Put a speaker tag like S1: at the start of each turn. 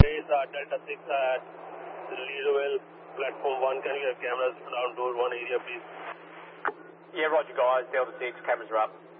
S1: Raise Delta 6 at Leaderville, platform 1. Can you have cameras around door 1 area, please?
S2: Yeah, roger, guys. Delta 6, cameras are up.